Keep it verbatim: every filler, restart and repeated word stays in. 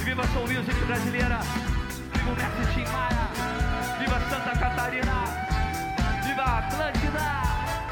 Viva Soul Music brasileira. Viva o Mestre Tim Maia.